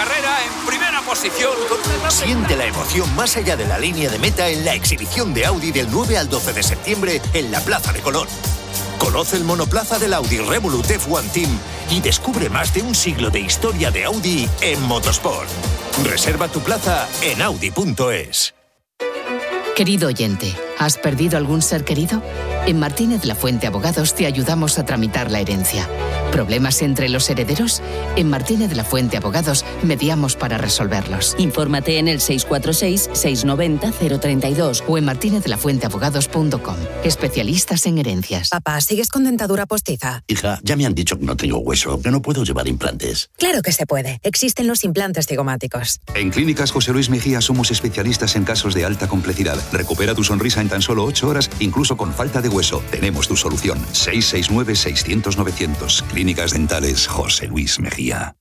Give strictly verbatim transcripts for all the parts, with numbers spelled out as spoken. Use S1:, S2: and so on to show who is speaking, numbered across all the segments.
S1: carrera en primera posición.
S2: Siente la emoción más allá de la línea de meta en la exhibición de Audi del nueve al doce de septiembre en la Plaza de Colón. Conoce el monoplaza del Audi Revolut F uno Team y descubre más de un siglo de historia de Audi en motosport. Reserva tu plaza en audi punto es.
S3: Querido oyente, ¿has perdido algún ser querido? En Martínez La Fuente Abogados te ayudamos a tramitar la herencia. ¿Problemas entre los herederos? En Martínez La Fuente Abogados mediamos para resolverlos.
S4: Infórmate en el seis cuatro seis, seis nueve cero, cero tres dos
S3: o en martinez la fuente abogados punto com. Especialistas en herencias.
S5: Papá, ¿sigues con dentadura postiza?
S6: Hija, ya me han dicho que no tengo hueso, que no puedo llevar implantes.
S5: Claro que se puede. Existen los implantes cigomáticos.
S7: En Clínicas José Luis Mejía somos especialistas en casos de alta complejidad. Recupera tu sonrisa en tan solo ocho horas, incluso con falta de hueso. Tenemos tu solución. seis seis nueve, seiscientos, novecientos. Clínicas Dentales José Luis Mejía.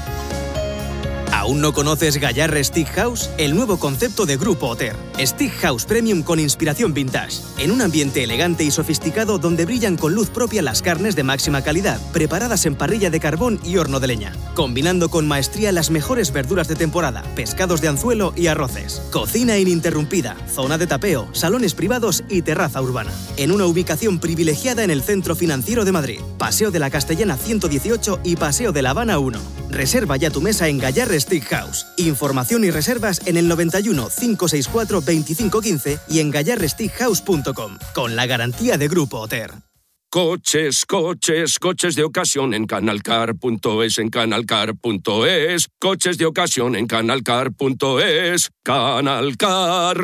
S8: ¿Aún no conoces Gallarre Steak House? El nuevo concepto de Grupo Oter. Steak House Premium con inspiración vintage. En un ambiente elegante y sofisticado donde brillan con luz propia las carnes de máxima calidad, preparadas en parrilla de carbón y horno de leña. Combinando con maestría las mejores verduras de temporada, pescados de anzuelo y arroces. Cocina ininterrumpida, zona de tapeo, salones privados y terraza urbana. En una ubicación privilegiada en el Centro Financiero de Madrid. Paseo de la Castellana ciento dieciocho y Paseo de La Habana uno. Reserva ya tu mesa en Gallarre Steak House. Información y reservas en el noventa y uno, cinco seis cuatro, veinticinco quince y en gallarre steak house punto com. Con la garantía de Grupo Oter.
S9: Coches, coches, coches de ocasión en canalcar punto es, en canalcar punto es. Coches de ocasión en canalcar punto es. Canalcar.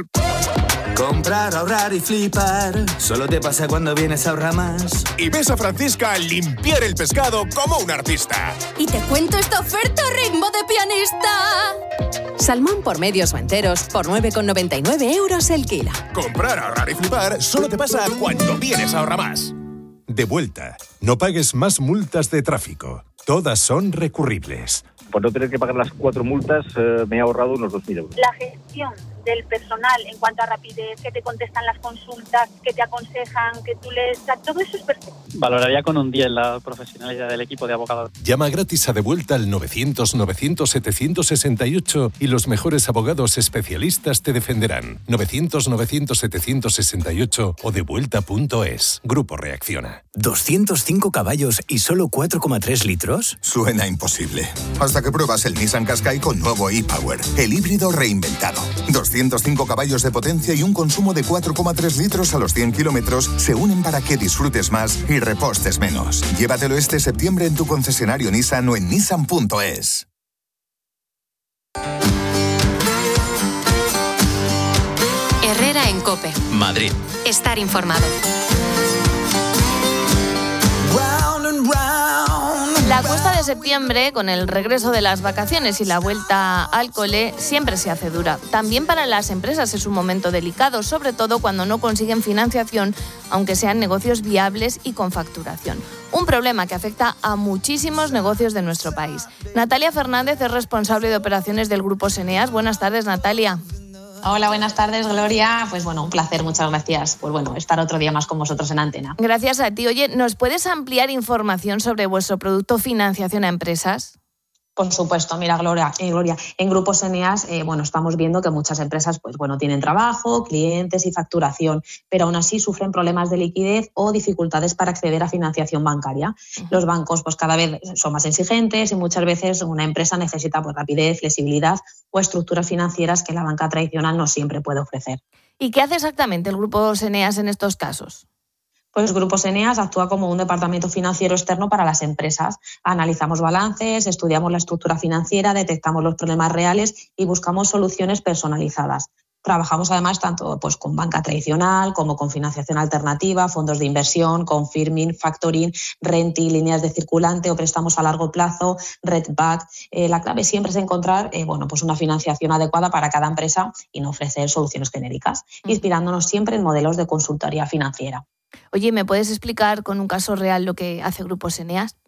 S10: Comprar, ahorrar y flipar. Solo te pasa cuando vienes a Ahorramás.
S11: Y ves a Francisca limpiar el pescado como un artista.
S12: Y te cuento esta oferta ritmo de pianista. Salmón por medios o enteros por nueve con noventa y nueve euros el kilo.
S11: Comprar, ahorrar y flipar solo te pasa cuando vienes a Ahorramás.
S13: De vuelta. No pagues más multas de tráfico. Todas son recurribles.
S14: Por no tener que pagar las cuatro multas, eh, me he ahorrado unos dos mil euros.
S15: La gestión del personal en cuanto a rapidez, que te contestan las consultas, que te aconsejan, que tú les... Todo eso es perfecto.
S16: Valoraría con un diez la profesionalidad del equipo de abogados.
S13: Llama gratis a De Vuelta al novecientos, novecientos, setecientos sesenta y ocho y los mejores abogados especialistas te defenderán. novecientos, novecientos, setecientos sesenta y ocho o devuelta punto es. Grupo Reacciona.
S17: ¿doscientos cinco caballos y solo cuatro coma tres litros?
S18: Suena imposible. Hasta que pruebas el Nissan Qashqai con nuevo e-Power, el híbrido reinventado. doscientos cinco caballos de potencia y un consumo de cuatro coma tres litros a los cien kilómetros se unen para que disfrutes más y repostes menos. Llévatelo este septiembre en tu concesionario Nissan o en nissan punto es.
S19: Herrera en COPE.
S20: Madrid.
S19: Estar informado.
S4: La cuesta de septiembre, con el regreso de las vacaciones y la vuelta al cole, siempre se hace dura. También para las empresas es un momento delicado, sobre todo cuando no consiguen financiación, aunque sean negocios viables y con facturación. Un problema que afecta a muchísimos negocios de nuestro país. Natalia Fernández es responsable de operaciones del Grupo Seneas. Buenas tardes, Natalia.
S3: Hola, buenas tardes, Gloria. Pues bueno, un placer, muchas gracias. Pues bueno, estar otro día más con vosotros en Antena.
S4: Gracias a ti. Oye, ¿nos puedes ampliar información sobre vuestro producto financiación a empresas?
S3: Por supuesto, mira, Gloria, eh, Gloria en Grupo Seneas, eh, bueno, estamos viendo que muchas empresas, pues bueno, tienen trabajo, clientes y facturación, pero aún así sufren problemas de liquidez o dificultades para acceder a financiación bancaria. Uh-huh. Los bancos, pues cada vez son más exigentes y muchas veces una empresa necesita, pues, rapidez, flexibilidad o estructuras financieras que la banca tradicional no siempre puede ofrecer.
S4: ¿Y qué hace exactamente el Grupo Seneas en estos casos?
S3: Pues Grupo Seneas actúa como un departamento financiero externo para las empresas. Analizamos balances, estudiamos la estructura financiera, detectamos los problemas reales y buscamos soluciones personalizadas. Trabajamos además tanto pues, con banca tradicional como con financiación alternativa, fondos de inversión, con firming, factoring, renting, líneas de circulante o préstamos a largo plazo, redback. Eh, la clave siempre es encontrar eh, bueno, pues una financiación adecuada para cada empresa y no ofrecer soluciones genéricas, inspirándonos siempre en modelos de consultoría financiera.
S4: Oye, ¿me puedes explicar con un caso real lo que hace Grupo Seneas?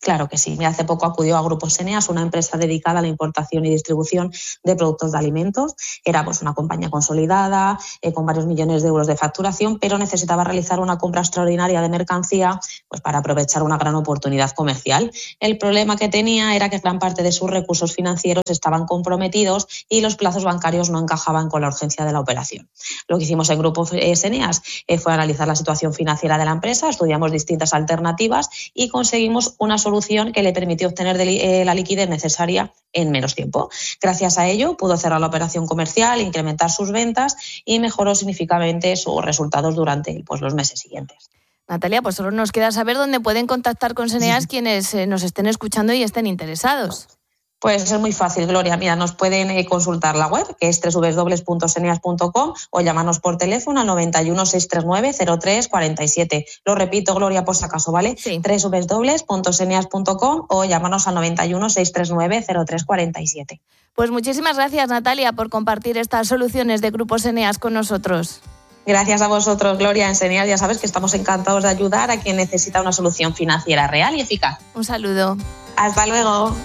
S3: Claro que sí. Hace poco acudió a Grupos Eneas, una empresa dedicada a la importación y distribución de productos de alimentos. Era pues, una compañía consolidada, eh, con varios millones de euros de facturación, pero necesitaba realizar una compra extraordinaria de mercancía pues, para aprovechar una gran oportunidad comercial. El problema que tenía era que gran parte de sus recursos financieros estaban comprometidos y los plazos bancarios no encajaban con la urgencia de la operación. Lo que hicimos en Grupos Eneas eh, fue analizar la situación financiera de la empresa, estudiamos distintas alternativas y conseguimos una solución que le permitió obtener de, eh, la liquidez necesaria en menos tiempo. Gracias a ello pudo cerrar la operación comercial, incrementar sus ventas y mejoró significativamente sus resultados durante pues, los meses siguientes.
S4: Natalia, pues solo nos queda saber dónde pueden contactar con Seneas sí. quienes eh, nos estén escuchando y estén interesados.
S3: Pues es muy fácil, Gloria. Mira, nos pueden eh, consultar la web, que es doble u doble u doble u punto seneas punto com, o llamarnos por teléfono al noventa y uno, seiscientos treinta y nueve, cero tres cuarenta y siete. Lo repito, Gloria, por si acaso, ¿vale?
S4: Sí.
S3: doble u doble u doble u punto seneas punto com o llamarnos al noventa y uno, seiscientos treinta y nueve, cero tres cuarenta y siete.
S4: Pues muchísimas gracias, Natalia, por compartir estas soluciones de Grupos Eneas con nosotros.
S3: Gracias a vosotros, Gloria. En Seneas ya sabes que estamos encantados de ayudar a quien necesita una solución financiera real y eficaz.
S4: Un saludo.
S3: Hasta luego.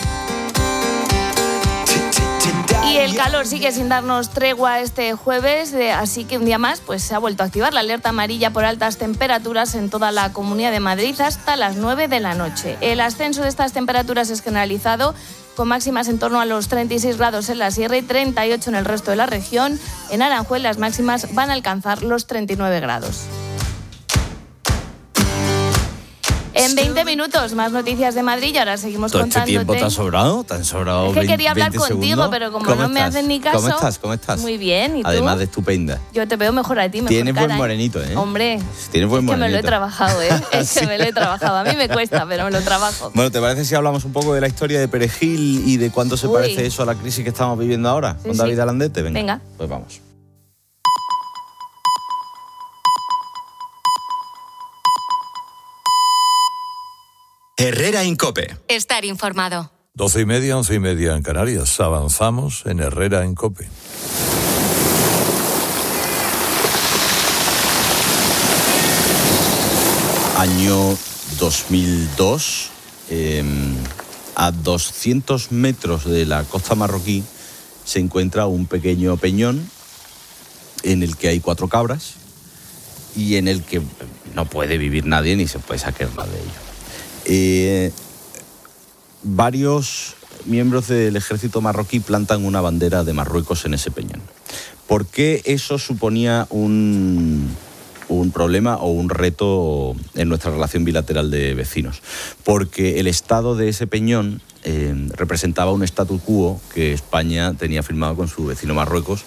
S4: Y el calor sigue sin darnos tregua este jueves, así que un día más pues se ha vuelto a activar la alerta amarilla por altas temperaturas en toda la Comunidad de Madrid hasta las nueve de la noche. El ascenso de estas temperaturas es generalizado, con máximas en torno a los treinta y seis grados en la Sierra y treinta y ocho en el resto de la región. En Aranjuez las máximas van a alcanzar los treinta y nueve grados. En veinte minutos, más noticias de Madrid y ahora seguimos
S20: ¿Todo
S4: contándote.
S20: este tiempo te ha sobrado? ¿Te han sobrado
S4: Es que
S20: veinte,
S4: quería hablar
S20: veinte
S4: contigo,
S20: segundos?
S4: pero como
S20: ¿Cómo
S4: no me
S20: estás?
S4: hacen ni caso...
S20: ¿Cómo estás? ¿Cómo estás?
S4: Muy bien, ¿y tú?
S20: Además de estupenda.
S4: Yo te veo mejor a ti, mejor
S20: Tienes
S4: cara,
S20: buen
S4: ¿eh?
S20: morenito, ¿eh?
S4: Hombre,
S20: Tienes buen
S4: es que
S20: morenito.
S4: me lo he trabajado, ¿eh? Es que
S20: Sí.
S4: me lo he trabajado. A mí me cuesta, pero me lo trabajo.
S20: Bueno, ¿te parece si hablamos un poco de la historia de Perejil y de cuánto se
S4: Uy.
S20: parece eso a la crisis que estamos viviendo ahora?
S4: Sí,
S20: Con David
S4: sí.
S20: Alandete, venga.
S4: Venga.
S20: Pues vamos.
S2: Herrera Incope.
S19: Estar informado.
S21: Doce y media, once y media en Canarias. Avanzamos en Herrera en COPE.
S20: Año dos mil dos, eh, a doscientos metros de la costa marroquí se encuentra un pequeño peñón en el que hay cuatro cabras y en el que no puede vivir nadie ni se puede sacar nada de ello. Eh, varios miembros del ejército marroquí plantan una bandera de Marruecos en ese peñón. ¿Por qué eso suponía un, un problema o un reto en nuestra relación bilateral de vecinos? Porque el estado de ese peñón eh, representaba un statu quo que España tenía firmado con su vecino Marruecos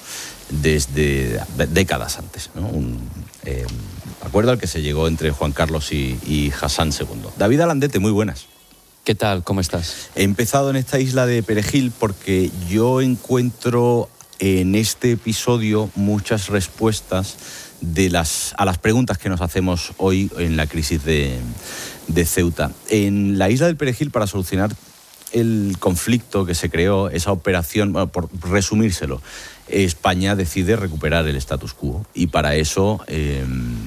S20: desde décadas antes, ¿no? Un eh, acuerdo al que se llegó entre Juan Carlos y, y Hassan segundo. David Alandete, muy buenas.
S22: ¿Qué tal? ¿Cómo estás?
S20: He empezado en esta isla de Perejil porque yo encuentro en este episodio muchas respuestas de las, a las preguntas que nos hacemos hoy en la crisis de, de Ceuta. En la isla del Perejil, para solucionar el conflicto que se creó, esa operación, bueno, por resumírselo, España decide recuperar el status quo y para eso eh,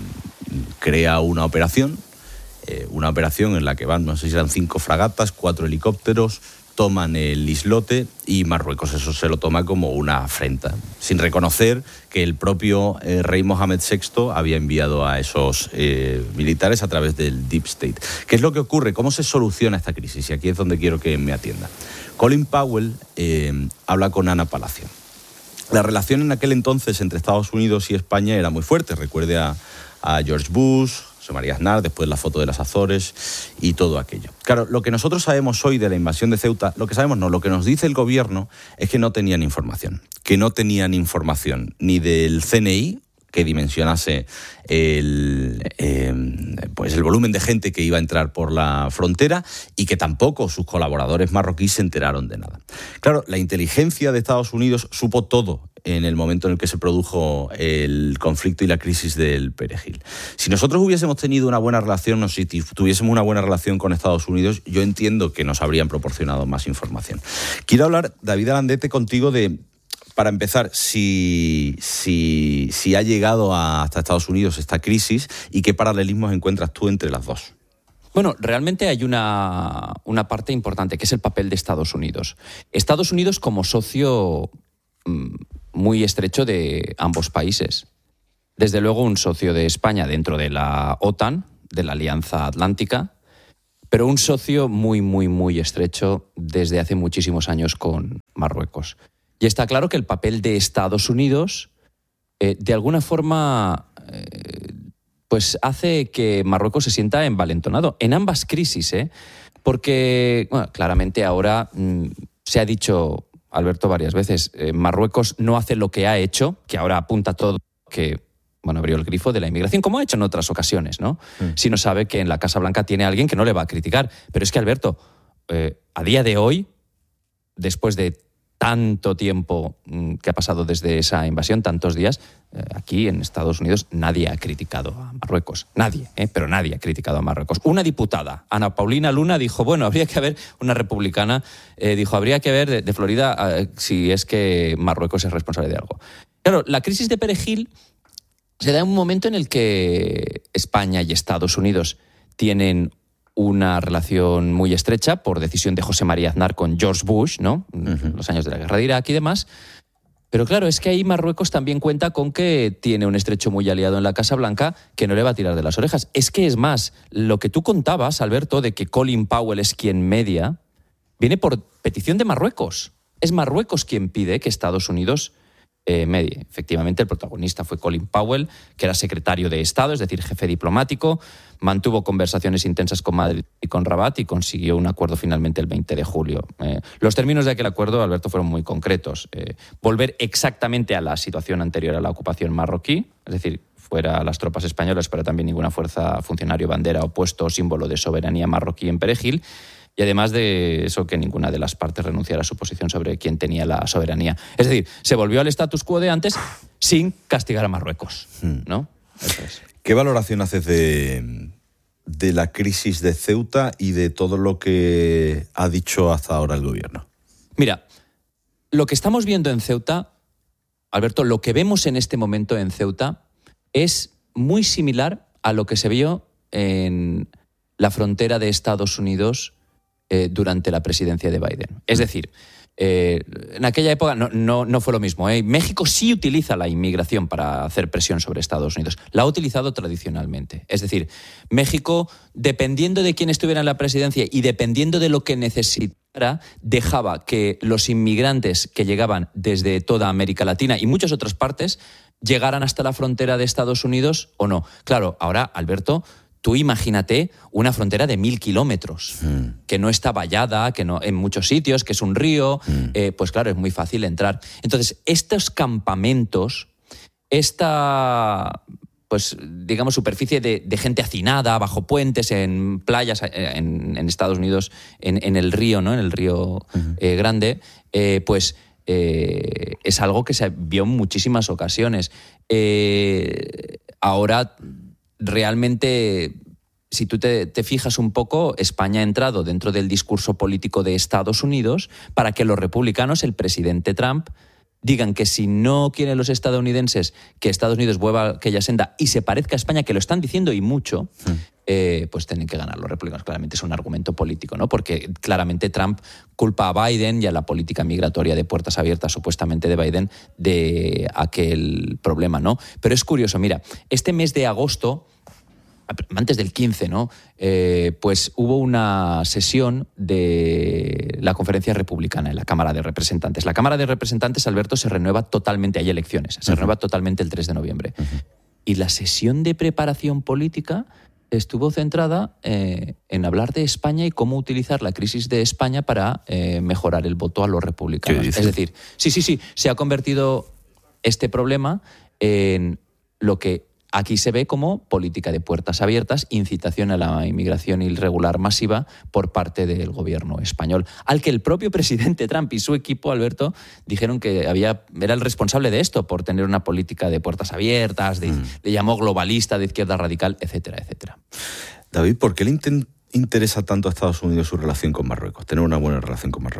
S20: crea una operación, eh, una operación en la que van, no sé si eran cinco fragatas, cuatro helicópteros, toman el islote y Marruecos eso se lo toma como una afrenta, sin reconocer que el propio eh, rey Mohamed sexto había enviado a esos eh, militares a través del Deep State. ¿Qué es lo que ocurre? ¿Cómo se soluciona esta crisis? Y aquí es donde quiero que me atienda. Colin Powell eh, habla con Ana Palacio. La relación en aquel entonces entre Estados Unidos y España era muy fuerte. Recuerde a, a George Bush, José María Aznar, después la foto de las Azores y todo aquello. Claro, lo que nosotros sabemos hoy de la invasión de Ceuta, lo que sabemos no, lo que nos dice el gobierno es que no tenían información. Que no tenían información ni del C N I, que dimensionase el, eh, pues el volumen de gente que iba a entrar por la frontera y que tampoco sus colaboradores marroquíes se enteraron de nada. Claro, la inteligencia de Estados Unidos supo todo en el momento en el que se produjo el conflicto y la crisis del Perejil. Si nosotros hubiésemos tenido una buena relación, o si tuviésemos una buena relación con Estados Unidos, yo entiendo que nos habrían proporcionado más información. Quiero hablar, David Alandete, contigo de... Para empezar, si, si, si ha llegado a, hasta Estados Unidos esta crisis y qué paralelismos encuentras tú entre las dos.
S22: Bueno, realmente hay una, una parte importante, que es el papel de Estados Unidos. Estados Unidos como socio mmm, muy estrecho de ambos países. Desde luego un socio de España dentro de la OTAN, de la Alianza Atlántica, pero un socio muy, muy, muy estrecho desde hace muchísimos años con Marruecos. Y está claro que el papel de Estados Unidos, eh, de alguna forma, eh, pues hace que Marruecos se sienta envalentonado en ambas crisis, ¿eh? Porque, bueno, claramente ahora mmm, se ha dicho, Alberto, varias veces, eh, Marruecos no hace lo que ha hecho, que ahora apunta todo que... bueno, abrió el grifo de la inmigración, como ha hecho en otras ocasiones, ¿no? Mm. Si no sabe que en la Casa Blanca tiene alguien que no le va a criticar. Pero es que, Alberto, eh, a día de hoy, después de tanto tiempo mm, que ha pasado desde esa invasión, tantos días, eh, aquí en Estados Unidos nadie ha criticado a Marruecos. Nadie, ¿eh? Pero nadie ha criticado a Marruecos. Una diputada, Ana Paulina Luna, dijo, bueno, habría que haber, una republicana, eh, dijo, habría que ver de, de Florida eh, si es que Marruecos es responsable de algo. Claro, la crisis de Perejil se da en un momento en el que España y Estados Unidos tienen una relación muy estrecha por decisión de José María Aznar con George Bush, ¿no? Uh-huh. Los años de la guerra de Irak y demás. Pero claro, es que ahí Marruecos también cuenta con que tiene un estrecho muy aliado en la Casa Blanca que no le va a tirar de las orejas. Es que es más, lo que tú contabas, Alberto, de que Colin Powell es quien media, viene por petición de Marruecos. Es Marruecos quien pide que Estados Unidos Eh, medie. Efectivamente, el protagonista fue Colin Powell, que era secretario de Estado, es decir, jefe diplomático, mantuvo conversaciones intensas con Madrid y con Rabat y consiguió un acuerdo finalmente el veinte de julio. Eh, los términos de aquel acuerdo, Alberto, fueron muy concretos. Eh, volver exactamente a la situación anterior a la ocupación marroquí, es decir, fuera las tropas españolas, pero también ninguna fuerza, funcionario, bandera o puesto o símbolo de soberanía marroquí en Perejil. Y además de eso, que ninguna de las partes renunciara a su posición sobre quién tenía la soberanía. Es decir, se volvió al status quo de antes sin castigar a Marruecos, ¿no? Eso es.
S20: ¿Qué valoración haces de, de la crisis de Ceuta y de todo lo que ha dicho hasta ahora el gobierno?
S22: Mira, lo que estamos viendo en Ceuta, Alberto, lo que vemos en este momento en Ceuta es muy similar a lo que se vio en la frontera de Estados Unidos Eh, durante la presidencia de Biden. Es decir, eh, en aquella época no, no, no fue lo mismo. ¿eh? México sí utiliza la inmigración para hacer presión sobre Estados Unidos. La ha utilizado tradicionalmente. Es decir, México, dependiendo de quién estuviera en la presidencia y dependiendo de lo que necesitara, dejaba que los inmigrantes que llegaban desde toda América Latina y muchas otras partes llegaran hasta la frontera de Estados Unidos o no. Claro, ahora, Alberto, tú imagínate una frontera de mil kilómetros, mm. que no está vallada, que no en muchos sitios, que es un río, mm. eh, pues claro, es muy fácil entrar. Entonces, estos campamentos, esta, pues digamos, superficie de, de gente hacinada, bajo puentes, en playas, en, en Estados Unidos, en, en el río, ¿no? En el río mm. eh, Grande, eh, pues eh, es algo que se vio en muchísimas ocasiones. Eh, ahora... Realmente, si tú te, te fijas un poco, España ha entrado dentro del discurso político de Estados Unidos para que los republicanos, el presidente Trump, digan que si no quieren los estadounidenses que Estados Unidos vuelva a aquella senda y se parezca a España, que lo están diciendo y mucho, mm. eh, pues tienen que ganar los republicanos. Claramente es un argumento político, ¿no? Porque claramente Trump culpa a Biden y a la política migratoria de puertas abiertas, supuestamente de Biden, de aquel problema, ¿no? Pero es curioso, mira, este mes de agosto, antes del quince, ¿no? Eh, pues hubo una sesión de la conferencia republicana en la Cámara de Representantes. La Cámara de Representantes, Alberto, se renueva totalmente, hay elecciones, se uh-huh. renueva totalmente el tres de noviembre. Uh-huh. Y la sesión de preparación política estuvo centrada eh, en hablar de España y cómo utilizar la crisis de España para eh, mejorar el voto a los republicanos. Es decir, sí, sí, sí, se ha convertido este problema en lo que aquí se ve como política de puertas abiertas, incitación a la inmigración irregular masiva por parte del gobierno español, al que el propio presidente Trump y su equipo, Alberto, dijeron que había, era el responsable de esto por tener una política de puertas abiertas, de, mm. le llamó globalista, de izquierda radical, etcétera, etcétera.
S20: David, ¿por qué le inten- interesa tanto a Estados Unidos su relación con Marruecos, tener una buena relación con Marruecos?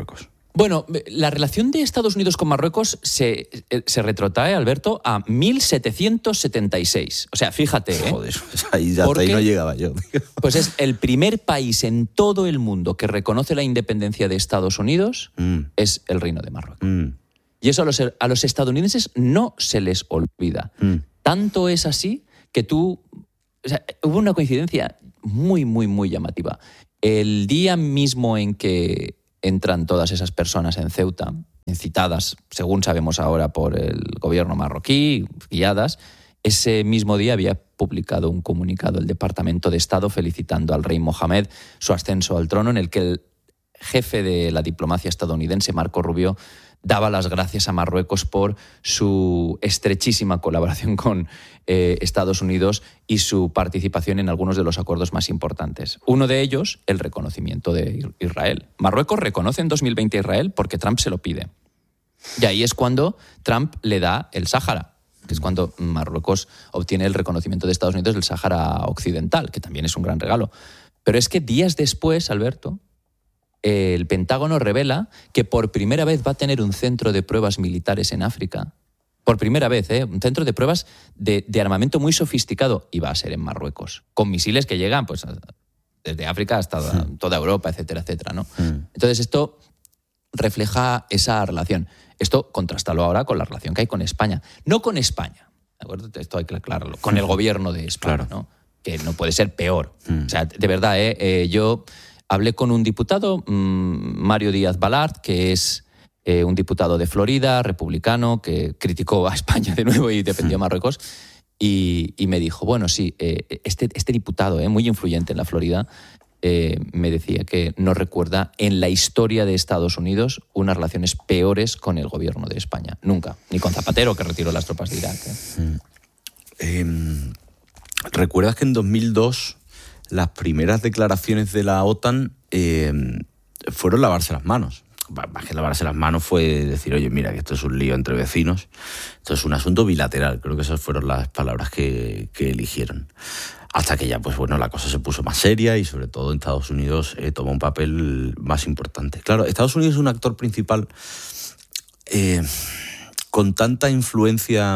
S22: Bueno, la relación de Estados Unidos con Marruecos se, se retrotrae, Alberto, a mil setecientos setenta y seis. O sea, fíjate, ¿eh?
S20: Joder, ahí ya hasta ahí no llegaba yo.
S22: Pues es el primer país en todo el mundo que reconoce la independencia de Estados Unidos, mm. es el Reino de Marruecos. Mm. Y eso a los, a los estadounidenses no se les olvida. Mm. Tanto es así que tú... O sea, hubo una coincidencia muy, muy, muy llamativa. El día mismo en que entran todas esas personas en Ceuta, incitadas, según sabemos ahora, por el gobierno marroquí, guiadas, ese mismo día había publicado un comunicado el Departamento de Estado felicitando al rey Mohamed su ascenso al trono, en el que el jefe de la diplomacia estadounidense, Marco Rubio, daba las gracias a Marruecos por su estrechísima colaboración con eh, Estados Unidos y su participación en algunos de los acuerdos más importantes. Uno de ellos, el reconocimiento de Israel. Marruecos reconoce en dos mil veinte a Israel porque Trump se lo pide. Y ahí es cuando Trump le da el Sáhara, que es cuando Marruecos obtiene el reconocimiento de Estados Unidos del Sáhara Occidental, que también es un gran regalo. Pero es que días después, Alberto, el Pentágono revela que por primera vez va a tener un centro de pruebas militares en África. Por primera vez, ¿eh? Un centro de pruebas de, de armamento muy sofisticado, y va a ser en Marruecos, con misiles que llegan pues, desde África hasta sí. toda Europa, etcétera, etcétera, ¿no? Mm. Entonces esto refleja esa relación. Esto contrastalo ahora con la relación que hay con España. No con España, ¿de acuerdo? Esto hay que aclararlo. Con el gobierno de España, claro. ¿no? Que no puede ser peor. Mm. O sea, de verdad, ¿eh? eh yo... Hablé con un diputado, Mario Díaz Balart, que es eh, un diputado de Florida, republicano, que criticó a España de nuevo y defendió a Marruecos, y, y me dijo, bueno, sí, eh, este, este diputado, eh, muy influyente en la Florida, eh, me decía que no recuerda en la historia de Estados Unidos unas relaciones peores con el gobierno de España. Nunca. Ni con Zapatero, que retiró las tropas de Irak. ¿eh?
S20: Eh, ¿Recuerdas que en dos mil dos... las primeras declaraciones de la OTAN eh, fueron lavarse las manos? Más que lavarse las manos fue decir, oye, mira, que esto es un lío entre vecinos, esto es un asunto bilateral. Creo que esas fueron las palabras que, que eligieron. Hasta que ya, pues bueno, la cosa se puso más seria y sobre todo en Estados Unidos eh, tomó un papel más importante. Claro, Estados Unidos es un actor principal eh, con tanta influencia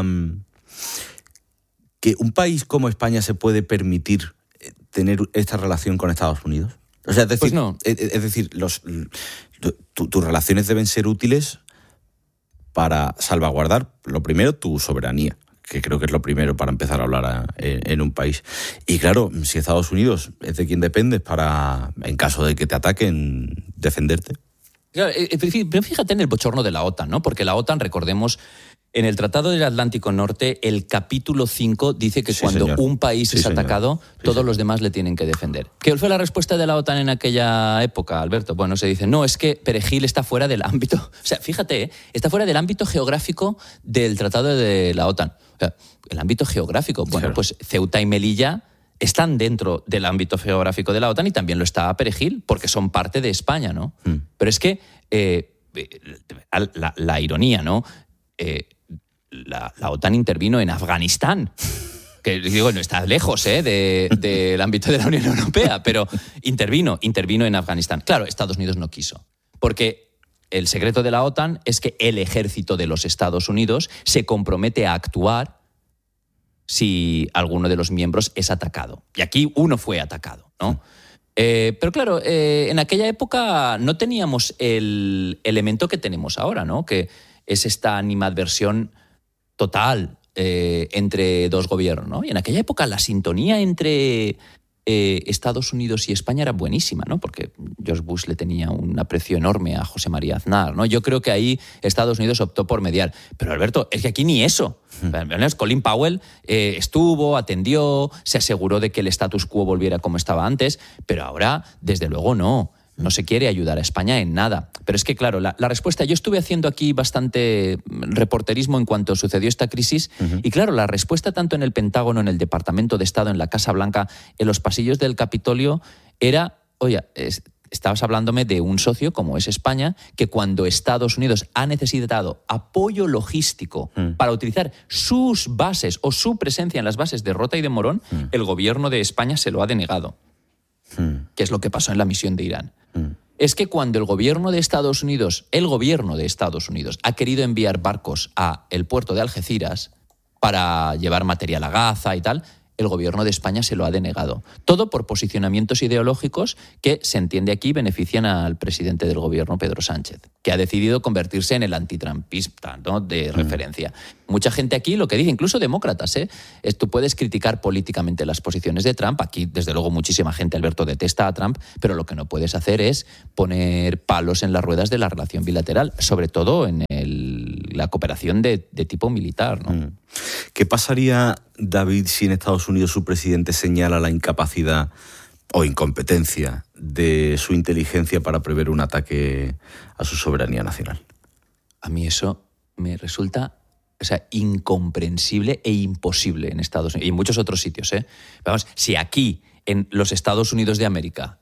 S20: que un país como España se puede permitir tener esta relación con Estados Unidos. O sea, es decir,
S22: pues no.
S20: es, es decir los, tu, tus relaciones deben ser útiles para salvaguardar, lo primero, tu soberanía, que creo que es lo primero para empezar a hablar a, en, en un país. Y claro, si Estados Unidos es de quien dependes para, en caso de que te ataquen, defenderte.
S22: Claro, pero fíjate en el bochorno de la OTAN, ¿no? Porque la OTAN, recordemos, en el Tratado del Atlántico Norte, el capítulo cinco dice que sí, cuando señor. un país sí, es señor. atacado, sí, todos señor. los demás le tienen que defender. ¿Qué fue la respuesta de la OTAN en aquella época, Alberto? Bueno, se dice, no, es que Perejil está fuera del ámbito... O sea, fíjate, ¿eh? está fuera del ámbito geográfico del Tratado de la OTAN. O sea, el ámbito geográfico. Bueno, claro. pues Ceuta y Melilla están dentro del ámbito geográfico de la OTAN y también lo está Perejil, porque son parte de España, ¿no? Mm. Pero es que eh, la, la ironía, ¿no? Eh, La, la OTAN intervino en Afganistán, que digo, no está lejos ¿eh? de, del ámbito de la Unión Europea, pero intervino, intervino en Afganistán. Claro, Estados Unidos no quiso, porque el secreto de la OTAN es que el ejército de los Estados Unidos se compromete a actuar si alguno de los miembros es atacado. Y aquí uno fue atacado, ¿no? Eh, pero claro, eh, en aquella época no teníamos el elemento que tenemos ahora, ¿no? Que es esta animadversión total eh, entre dos gobiernos, ¿no? Y en aquella época la sintonía entre eh, Estados Unidos y España era buenísima, ¿no? Porque George Bush le tenía un aprecio enorme a José María Aznar, ¿no? Yo creo que ahí Estados Unidos optó por mediar. Pero Alberto, es que aquí ni eso. Mm. Colin Powell eh, estuvo, atendió, se aseguró de que el status quo volviera como estaba antes, pero ahora, desde luego, no. No se quiere ayudar a España en nada. Pero es que, claro, la, la respuesta... Yo estuve haciendo aquí bastante reporterismo en cuanto sucedió esta crisis. Uh-huh. Y claro, la respuesta tanto en el Pentágono, en el Departamento de Estado, en la Casa Blanca, en los pasillos del Capitolio, era... Oye, es, estabas hablándome de un socio como es España, que cuando Estados Unidos ha necesitado apoyo logístico uh-huh. para utilizar sus bases o su presencia en las bases de Rota y de Morón, uh-huh. el gobierno de España se lo ha denegado. Hmm. Que es lo que pasó en la misión de Irán. Hmm. es que cuando el gobierno de Estados Unidos, el gobierno de Estados Unidos, ha querido enviar barcos a el puerto de Algeciras para llevar material a Gaza y tal, el gobierno de España se lo ha denegado. Todo por posicionamientos ideológicos que, se entiende aquí, benefician al presidente del gobierno, Pedro Sánchez, que ha decidido convertirse en el antitrumpista, ¿no?, de mm. referencia. Mucha gente aquí lo que dice, incluso demócratas, ¿eh? es tú puedes criticar políticamente las posiciones de Trump. Aquí, desde luego, muchísima gente, Alberto, detesta a Trump, pero lo que no puedes hacer es poner palos en las ruedas de la relación bilateral, sobre todo en el, la cooperación de, de tipo militar, ¿no?
S20: Mm. ¿Qué pasaría, David, si en Estados Unidos su presidente señala la incapacidad o incompetencia de su inteligencia para prever un ataque a su soberanía nacional?
S22: A mí eso me resulta, o sea, incomprensible e imposible en Estados Unidos y en muchos otros sitios, ¿eh? Vamos, si aquí, en los Estados Unidos de América,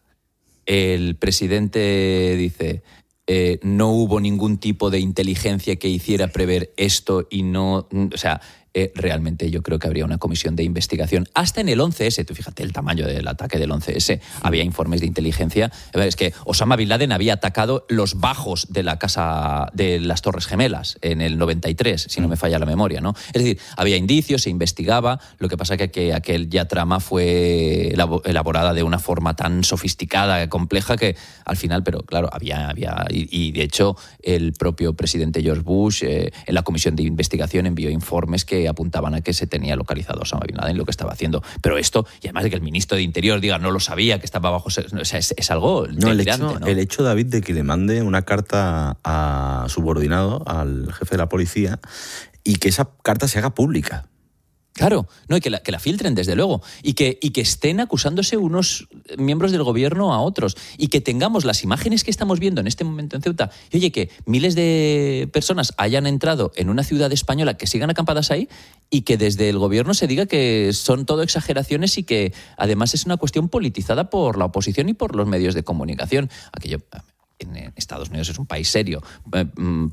S22: el presidente dice... Eh, no hubo ningún tipo de inteligencia que hiciera prever esto y no... O sea, eh, realmente yo creo que habría una comisión de investigación. Hasta en el once ese, tú fíjate el tamaño del ataque del once ese, había informes de inteligencia. Es que Osama Bin Laden había atacado los bajos de la casa de las Torres Gemelas en el noventa y tres, si no me falla la memoria, ¿no? Es decir, había indicios, se investigaba, lo que pasa que, que aquella trama fue elaborada de una forma tan sofisticada, compleja, que al final, pero claro, había... había y, y de hecho, el propio presidente George Bush eh, en la comisión de investigación envió informes que apuntaban a que se tenía localizado a Osama Bin Laden lo que estaba haciendo. Pero esto, y además de que el ministro de Interior diga no lo sabía, que estaba bajo... O sea, es, es algo
S20: no, el
S22: delirante,
S20: hecho,
S22: ¿no?
S20: El hecho, David, de que le mande una carta a subordinado, al jefe de la policía, y que esa carta se haga pública.
S22: Claro, no, y que la, que la filtren, desde luego, y que, y que estén acusándose unos miembros del gobierno a otros, y que tengamos las imágenes que estamos viendo en este momento en Ceuta, y oye, que miles de personas hayan entrado en una ciudad española, que sigan acampadas ahí, y que desde el gobierno se diga que son todo exageraciones y que además es una cuestión politizada por la oposición y por los medios de comunicación. Aquello... En Estados Unidos es un país serio. En,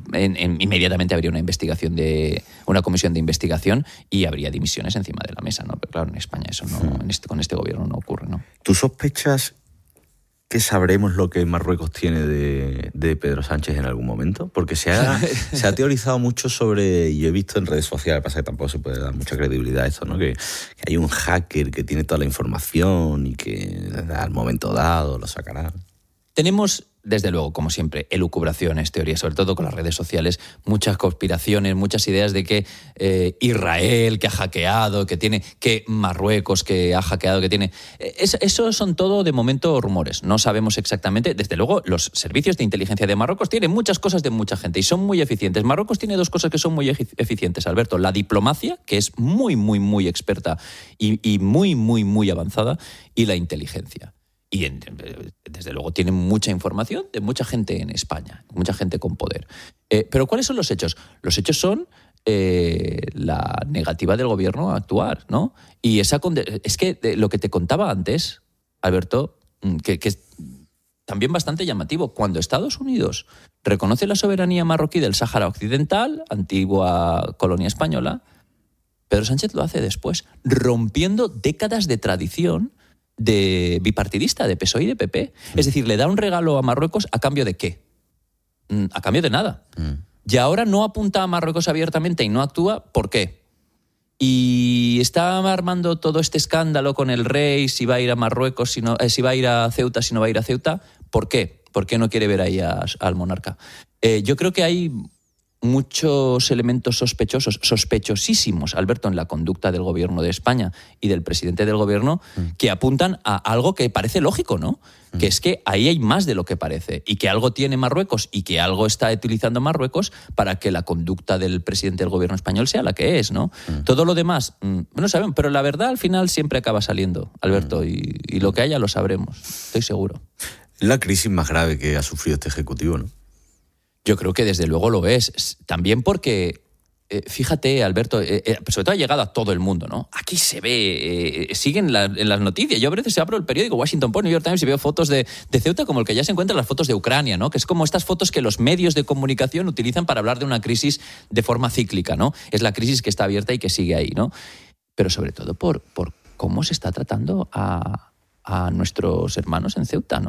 S22: en, inmediatamente habría una investigación de una comisión de investigación y habría dimisiones encima de la mesa, ¿no? Pero claro, en España eso no, en este, con este gobierno no ocurre, ¿no?
S20: ¿Tú sospechas que sabremos lo que Marruecos tiene de, de Pedro Sánchez en algún momento? Porque se ha, se ha teorizado mucho sobre, y yo he visto en redes sociales, pasa que tampoco se puede dar mucha credibilidad a esto, ¿no? Que, que hay un hacker que tiene toda la información y que al momento dado lo sacará.
S22: Tenemos, desde luego, como siempre, elucubraciones, teorías, sobre todo con las redes sociales, muchas conspiraciones, muchas ideas de que eh, Israel, que ha hackeado, que tiene, que Marruecos, que ha hackeado, que tiene... Es, eso son todo, de momento, rumores. No sabemos exactamente. Desde luego, los servicios de inteligencia de Marruecos tienen muchas cosas de mucha gente y son muy eficientes. Marruecos tiene dos cosas que son muy eficientes, Alberto. La diplomacia, que es muy, muy, muy experta y, y muy, muy, muy avanzada, y la inteligencia. Y en, desde luego tienen mucha información de mucha gente en España, mucha gente con poder. Eh, pero ¿cuáles son los hechos? Los hechos son eh, la negativa del gobierno a actuar, ¿no? Y esa es que de, lo que te contaba antes, Alberto, que, que es también bastante llamativo. Cuando Estados Unidos reconoce la soberanía marroquí del Sáhara Occidental, antigua colonia española, Pedro Sánchez lo hace después, rompiendo décadas de tradición de bipartidista, de P S O E y de P P. Es decir, le da un regalo a Marruecos a cambio de ¿qué? A cambio de nada. Mm. Y ahora no apunta a Marruecos abiertamente y no actúa, ¿por qué? Y está armando todo este escándalo con el rey, si va a ir a Marruecos, si, no, eh, si va a ir a Ceuta, si no va a ir a Ceuta. ¿Por qué? ¿Por qué no quiere ver ahí a, al monarca? Eh, yo creo que hay muchos elementos sospechosos, sospechosísimos, Alberto, en la conducta del gobierno de España y del presidente del gobierno, mm. que apuntan a algo que parece lógico, ¿no? Mm. Que es que ahí hay más de lo que parece y que algo tiene Marruecos y que algo está utilizando Marruecos para que la conducta del presidente del gobierno español sea la que es, ¿no? Mm. Todo lo demás, mm, no sabemos, pero la verdad al final siempre acaba saliendo, Alberto, mm. y, y lo que haya lo sabremos, estoy seguro.
S20: Es la crisis más grave que ha sufrido este Ejecutivo, ¿no?
S22: Yo creo que desde luego lo es. También porque, eh, fíjate, Alberto, eh, eh, sobre todo ha llegado a todo el mundo, ¿no? Aquí se ve, eh, siguen la, en las noticias. Yo a veces abro el periódico Washington Post, New York Times y veo fotos de, de Ceuta como el que ya se encuentran las fotos de Ucrania, ¿no? Que es como estas fotos que los medios de comunicación utilizan para hablar de una crisis de forma cíclica, ¿no? Es la crisis que está abierta y que sigue ahí, ¿no? Pero sobre todo por, por cómo se está tratando a, a nuestros hermanos en Ceuta, ¿no?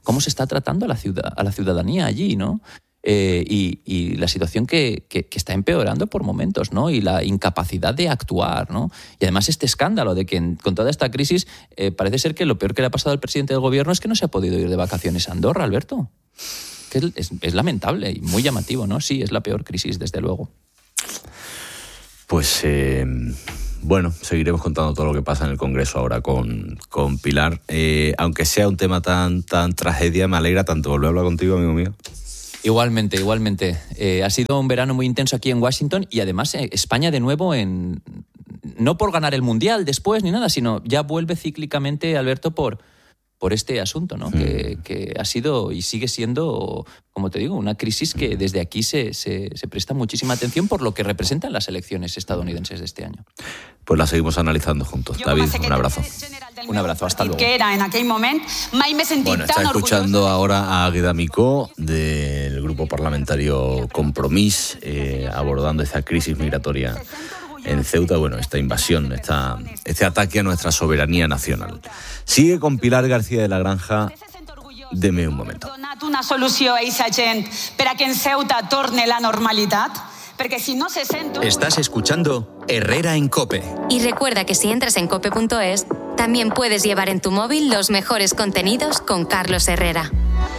S22: cómo se está tratando a la, ciudad, a la ciudadanía allí, ¿no? Eh, y, y la situación que, que, que está empeorando por momentos, ¿no? Y la incapacidad de actuar, ¿no? Y además este escándalo de que en, con toda esta crisis eh, parece ser que lo peor que le ha pasado al presidente del gobierno es que no se ha podido ir de vacaciones a Andorra, Alberto. Que es, es lamentable y muy llamativo, ¿no? Sí, es la peor crisis, desde luego.
S20: Pues... Eh... Bueno, seguiremos contando todo lo que pasa en el Congreso ahora con, con Pilar. Eh, aunque sea un tema tan, tan tragedia, me alegra tanto volver a hablar contigo, amigo mío.
S22: Igualmente, igualmente. Eh, ha sido un verano muy intenso aquí en Washington y además eh, España de nuevo en... No por ganar el Mundial después ni nada, sino ya vuelve cíclicamente, Alberto, por, por este asunto, ¿no? Mm. Que, que ha sido y sigue siendo, como te digo, una crisis que desde aquí se, se, se presta muchísima atención por lo que representan las elecciones estadounidenses de este año.
S20: Pues la seguimos analizando juntos. David, un abrazo.
S22: Un abrazo, hasta luego.
S1: Que era en aquel momento, mai me sentí
S20: bueno,
S1: tan
S20: está escuchando
S1: orgullosa.
S20: ahora a Águeda Micó del grupo parlamentario Compromís, eh, abordando esta crisis migratoria en Ceuta, bueno, esta invasión, esta, este ataque a nuestra soberanía nacional. Sigue con Pilar García de la Granja. Deme un momento.
S1: Donat una solució a esa gent per a que en Ceuta torne la normalitat, perquè si no se sent...
S2: Estás escuchando Herrera en COPE.
S19: Y recuerda que si entras en cope punto es, también puedes llevar en tu móvil los mejores contenidos con Carlos Herrera.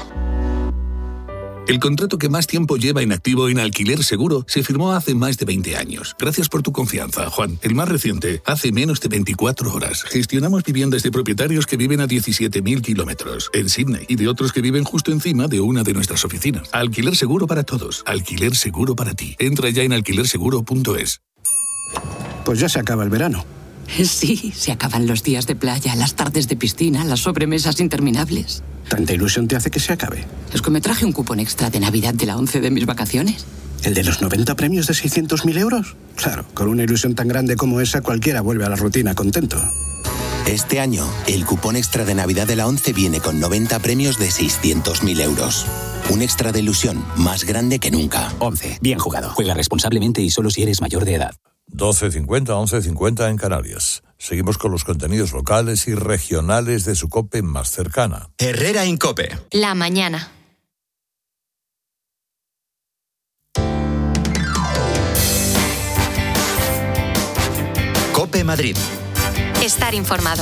S6: El contrato que más tiempo lleva en activo en Alquiler Seguro se firmó hace más de veinte años. Gracias por tu confianza, Juan. El más reciente, hace menos de veinticuatro horas. Gestionamos viviendas de propietarios que viven a diecisiete mil kilómetros en Sydney y de otros que viven justo encima de una de nuestras oficinas. Alquiler Seguro para todos. Alquiler Seguro para ti. Entra ya en alquiler seguro punto es.
S23: Pues ya se acaba el verano.
S24: Sí, se acaban los días de playa, las tardes de piscina, las sobremesas interminables.
S23: ¿Tanta ilusión te hace que se acabe?
S24: Es que me traje un cupón extra de Navidad de la once de mis vacaciones.
S23: ¿El de los noventa premios de seiscientos mil euros? Claro, con una ilusión tan grande como esa, cualquiera vuelve a la rutina contento.
S2: Este año, el cupón extra de Navidad de la once viene con noventa premios de seiscientos mil euros. Un extra de ilusión más grande que nunca.
S25: once. Bien jugado. Juega responsablemente y solo si eres mayor de edad.
S21: doce cincuenta, once cincuenta en Canarias. Seguimos con los contenidos locales y regionales de su COPE más cercana.
S2: Herrera en COPE.
S19: La mañana.
S2: COPE Madrid.
S19: Estar informado.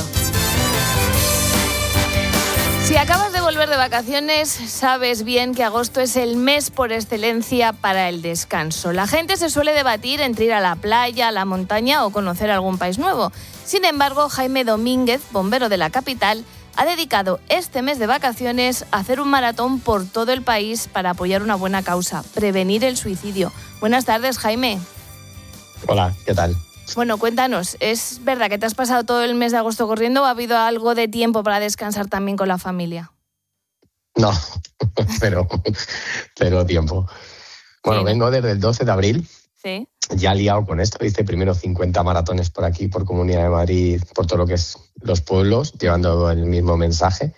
S4: Si acabas de volver de vacaciones, sabes bien que agosto es el mes por excelencia para el descanso. La gente se suele debatir entre ir a la playa, a la montaña o conocer algún país nuevo. Sin embargo, Jaime Domínguez, bombero de la capital, ha dedicado este mes de vacaciones a hacer un maratón por todo el país para apoyar una buena causa, prevenir el suicidio. Buenas tardes, Jaime.
S26: Hola, ¿qué tal?
S4: Bueno, cuéntanos, ¿es verdad que te has pasado todo el mes de agosto corriendo o ha habido algo de tiempo para descansar también con la familia?
S26: No, pero, pero tiempo. Bueno, sí. Vengo desde el doce de abril.
S4: Sí.
S26: Ya liado con esto. Hice primero cincuenta maratones por aquí, por Comunidad de Madrid, por todo lo que es los pueblos, llevando el mismo mensaje.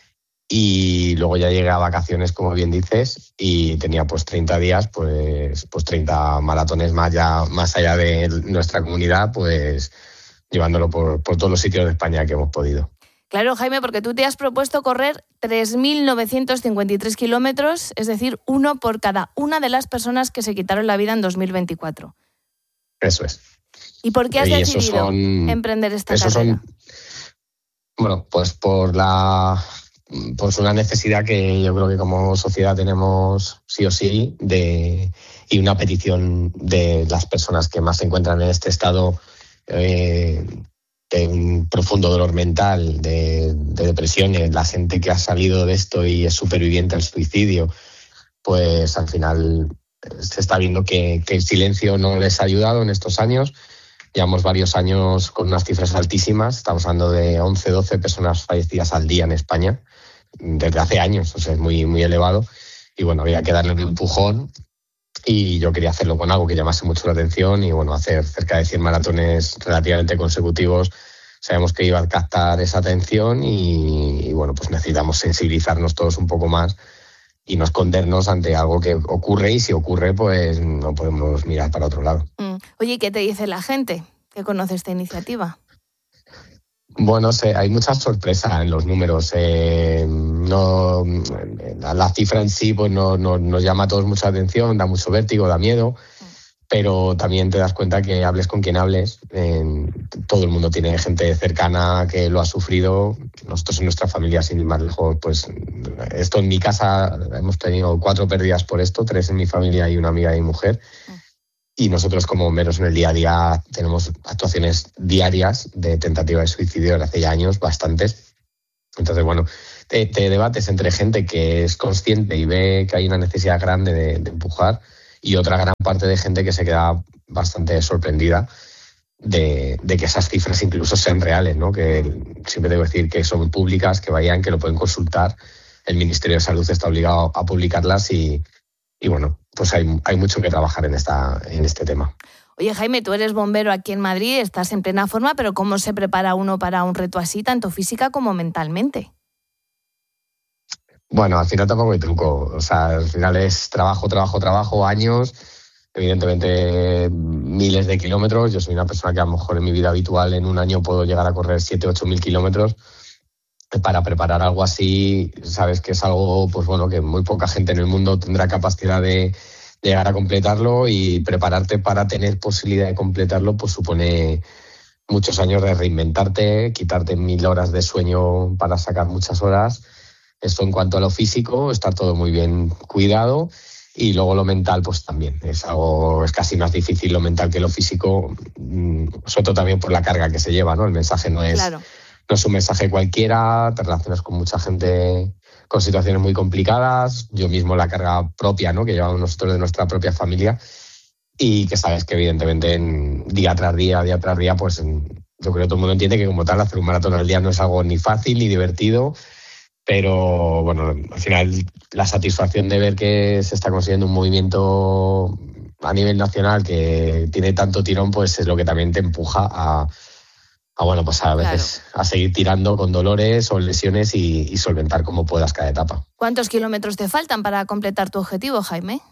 S26: Y luego ya llegué a vacaciones, como bien dices, y tenía pues treinta días, pues, pues treinta maratones más, ya más allá de nuestra comunidad, pues llevándolo por, por todos los sitios de España que hemos podido.
S4: Claro, Jaime, porque tú te has propuesto correr tres mil novecientos cincuenta y tres kilómetros, es decir, uno por cada una de las personas que se quitaron la vida en dos mil veinticuatro.
S26: Eso es.
S4: ¿Y por qué has
S26: y
S4: decidido
S26: son,
S4: emprender esta
S26: esos
S4: carrera?
S26: Son, bueno, pues por la... pues una necesidad que yo creo que como sociedad tenemos sí o sí de, y una petición de las personas que más se encuentran en este estado eh, de un profundo dolor mental, de, de depresiones, la gente que ha salido de esto y es superviviente al suicidio, pues al final se está viendo que, que el silencio no les ha ayudado en estos años. Llevamos varios años con unas cifras altísimas, estamos hablando de once, doce personas fallecidas al día en España, desde hace años, o sea, es muy, muy elevado. Y bueno, había que darle un empujón y yo quería hacerlo con algo que llamase mucho la atención y bueno, hacer cerca de cien maratones relativamente consecutivos. Sabemos que iba a captar esa atención y, y bueno, pues necesitamos sensibilizarnos todos un poco más y no escondernos ante algo que ocurre y si ocurre, pues no podemos mirar para otro lado.
S4: Mm. Oye, ¿qué te dice la gente que conoce esta iniciativa?
S26: Bueno, sé, hay mucha sorpresa en los números. Eh, no, la cifra en sí pues no, no, nos llama a todos mucha atención, da mucho vértigo, da miedo, pero también te das cuenta que hables con quien hables. Eh, todo el mundo tiene gente cercana que lo ha sufrido. Nosotros en nuestra familia, sin ir más lejos, pues esto en mi casa hemos tenido cuatro pérdidas por esto, tres en mi familia y una amiga de mi mujer. Y nosotros como bomberos en el día a día tenemos actuaciones diarias de tentativa de suicidio desde hace ya años, bastantes. Entonces, bueno, te, te debates entre gente que es consciente y ve que hay una necesidad grande de, de empujar y otra gran parte de gente que se queda bastante sorprendida de, de que esas cifras incluso sean reales, ¿no? Que siempre debo decir que son públicas, que vayan, que lo pueden consultar. El Ministerio de Salud está obligado a publicarlas y, y bueno, pues hay, hay mucho que trabajar en, esta, en este tema.
S4: Oye, Jaime, tú eres bombero aquí en Madrid, estás en plena forma, pero ¿cómo se prepara uno para un reto así, tanto física como mentalmente?
S26: Bueno, al final tampoco hay truco. O sea, al final es trabajo, trabajo, trabajo, años, evidentemente miles de kilómetros. Yo soy una persona que a lo mejor en mi vida habitual en un año puedo llegar a correr siete, ocho mil kilómetros. Para preparar algo así, sabes que es algo, pues bueno, que muy poca gente en el mundo tendrá capacidad de llegar a completarlo, y prepararte para tener posibilidad de completarlo, pues supone muchos años de reinventarte, quitarte mil horas de sueño para sacar muchas horas. Esto en cuanto a lo físico, estar todo muy bien cuidado, y luego lo mental, pues también es algo, es casi más difícil lo mental que lo físico, sobre todo también por la carga que se lleva, ¿no? El mensaje no es... Claro. No es un mensaje cualquiera, te relacionas con mucha gente con situaciones muy complicadas, yo mismo la carga propia, ¿no? Que llevamos nosotros de nuestra propia familia, y que sabes que evidentemente en día tras día, día tras día, pues en, yo creo que todo el mundo entiende que como tal hacer un maratón al día no es algo ni fácil ni divertido, pero bueno, al final la satisfacción de ver que se está consiguiendo un movimiento a nivel nacional que tiene tanto tirón, pues es lo que también te empuja a... A, bueno, pues a veces claro. a seguir tirando con dolores o lesiones y, y solventar como puedas cada etapa.
S4: ¿Cuántos kilómetros te faltan para completar tu objetivo, Jaime?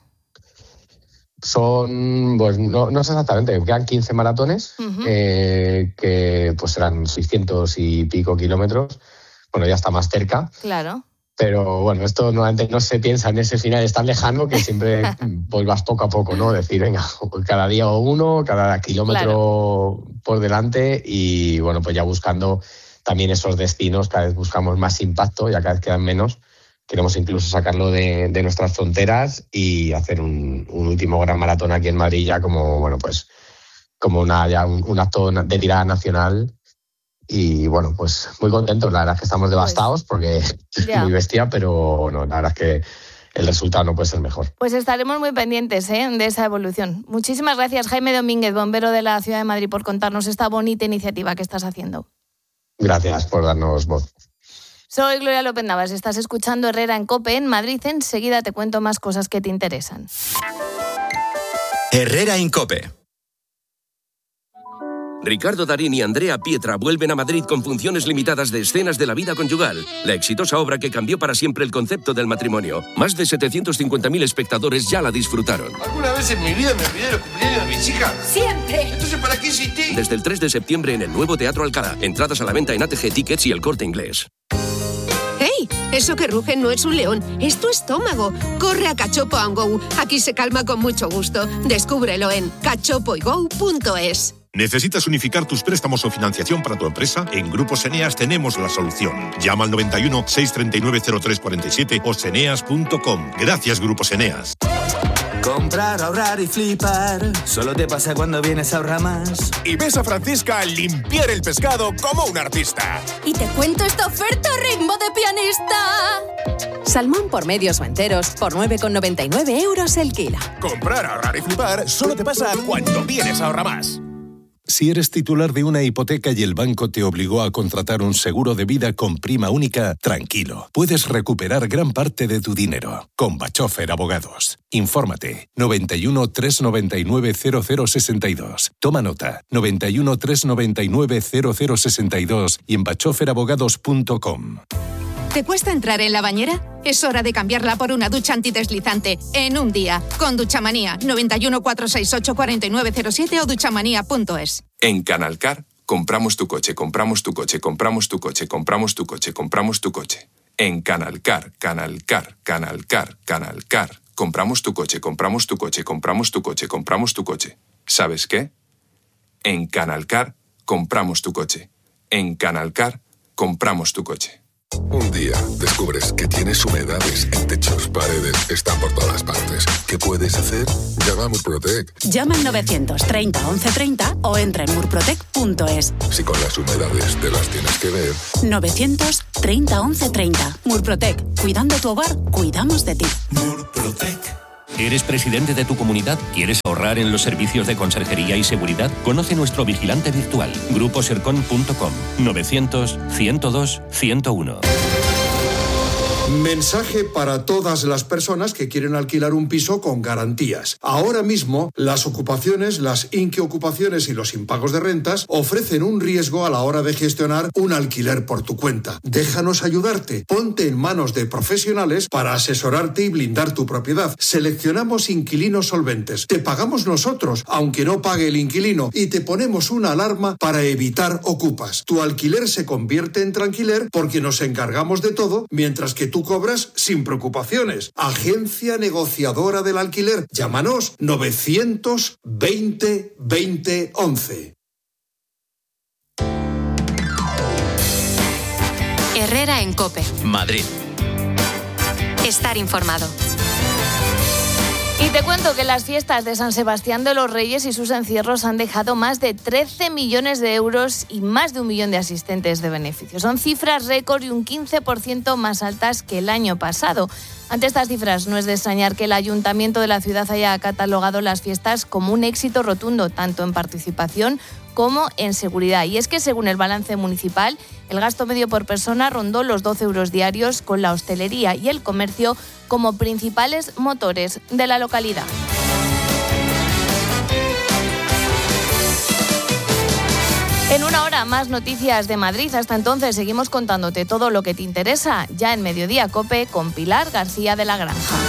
S26: Son, pues no, no sé exactamente, me quedan quince maratones, uh-huh. eh, que pues serán seiscientos y pico kilómetros. Bueno, ya está más cerca.
S4: Claro.
S26: Pero bueno, esto normalmente no se piensa en ese final, es tan lejano que siempre pues vas poco a poco, ¿no? Decir, venga, cada día o uno, cada kilómetro claro. por delante, y bueno, pues ya buscando también esos destinos, cada vez buscamos más impacto, ya cada vez quedan menos. Queremos incluso sacarlo de, de nuestras fronteras y hacer un, un último gran maratón aquí en Madrid ya como, bueno, pues como una, ya un, un acto de tirada nacional. Y bueno, pues muy contentos. La verdad es que estamos devastados porque es yeah. muy bestia, pero no, la verdad es que el resultado no puede ser mejor.
S4: Pues estaremos muy pendientes ¿eh? de esa evolución. Muchísimas gracias, Jaime Domínguez, bombero de la Ciudad de Madrid, por contarnos esta bonita iniciativa que estás haciendo.
S26: Gracias por darnos voz.
S4: Soy Gloria López Navas, estás escuchando Herrera en COPE en Madrid. Enseguida te cuento más cosas que te interesan.
S5: Herrera en COPE. Ricardo Darín y Andrea Pietra vuelven a Madrid con funciones limitadas de Escenas de la vida conyugal, la exitosa obra que cambió para siempre el concepto del matrimonio. Más de setecientos cincuenta mil espectadores ya la disfrutaron.
S7: ¿Alguna vez en mi vida me olvidé de los cumpleaños de mis hijas?
S8: ¡Siempre!
S7: Entonces, ¿para qué insistí?
S5: Desde el tres de septiembre en el nuevo Teatro Alcalá. Entradas a la venta en A T G Tickets y El Corte Inglés.
S8: ¡Hey! Eso que ruge no es un león, es tu estómago. Corre a Cachopo and Go. Aquí se calma con mucho gusto. Descúbrelo en cachopo y go punto es.
S9: ¿Necesitas unificar tus préstamos o financiación para tu empresa? En Grupos Eneas tenemos la solución. Llama al noventa y uno, seiscientos treinta y nueve, cero tres cuarenta y siete o seneas punto com. Gracias, Grupos Eneas.
S10: Comprar, ahorrar y flipar. Solo te pasa cuando vienes a Ahorra Más.
S11: Y ves a Francisca limpiar el pescado como un artista.
S8: Y te cuento esta oferta a ritmo de pianista.
S12: Salmón por medios o enteros por nueve con noventa y nueve euros el kilo.
S11: Comprar, ahorrar y flipar solo te pasa cuando vienes a Ahorra Más.
S13: Si eres titular de una hipoteca y el banco te obligó a contratar un seguro de vida con prima única, tranquilo, puedes recuperar gran parte de tu dinero. Con Bachofer Abogados. Infórmate. noventa y uno, trescientos noventa y nueve, cero cero sesenta y dos. Toma nota. noventa y uno, trescientos noventa y nueve, cero cero sesenta y dos y en bachofer abogados punto com.
S8: ¿Te cuesta entrar en la bañera? Es hora de cambiarla por una ducha antideslizante en un día. Con Duchamanía. noventa y uno, cuatrocientos sesenta y ocho, cuarenta y nueve cero siete o duchamanía punto es.
S5: En Canalcar
S3: Compramos tu coche, compramos tu coche, compramos tu coche, compramos tu coche, compramos tu coche. En Canalcar, Canalcar, Canalcar, Canalcar. Compramos tu coche, compramos tu coche, compramos tu coche, compramos tu coche. ¿Sabes qué? En Canalcar, compramos tu coche. En Canalcar, compramos tu coche.
S14: Un día descubres que tienes humedades en techos, paredes, están por todas partes. ¿Qué puedes hacer? Llama a Murprotec.
S15: Llama al novecientos treinta once treinta o entra en murprotec punto es.
S14: Si con las humedades te las tienes que ver.
S15: novecientos treinta once treinta. Murprotec. Cuidando tu hogar, cuidamos de ti.
S16: Murprotec. ¿Eres presidente de tu comunidad? ¿Quieres ahorrar en los servicios de conserjería y seguridad? Conoce nuestro vigilante virtual, grupo sercon punto com, novecientos ciento dos ciento uno.
S17: Mensaje para todas las personas que quieren alquilar un piso con garantías. Ahora mismo, las ocupaciones, las inquiocupaciones y los impagos de rentas ofrecen un riesgo a la hora de gestionar un alquiler por tu cuenta. Déjanos ayudarte. Ponte en manos de profesionales para asesorarte y blindar tu propiedad. Seleccionamos inquilinos solventes. Te pagamos nosotros, aunque no pague el inquilino, y te ponemos una alarma para evitar ocupas. Tu alquiler se convierte en tranquiler porque nos encargamos de todo, mientras que tú cobras sin preocupaciones. Agencia negociadora del alquiler. Llámanos novecientos veinte veinte once.
S19: Herrera en COPE.
S18: Madrid.
S19: Estar informado.
S4: Y te cuento que las fiestas de San Sebastián de los Reyes y sus encierros han dejado más de trece millones de euros y más de un millón de asistentes de beneficios. Son cifras récord y un quince por ciento más altas que el año pasado. Ante estas cifras, no es de extrañar que el Ayuntamiento de la ciudad haya catalogado las fiestas como un éxito rotundo, tanto en participación como en seguridad. Y es que, según el balance municipal, el gasto medio por persona rondó los doce euros diarios, con la hostelería y el comercio como principales motores de la localidad. En una hora, más noticias de Madrid. Hasta entonces, seguimos contándote todo lo que te interesa ya en Mediodía COPE con Pilar García de la Granja.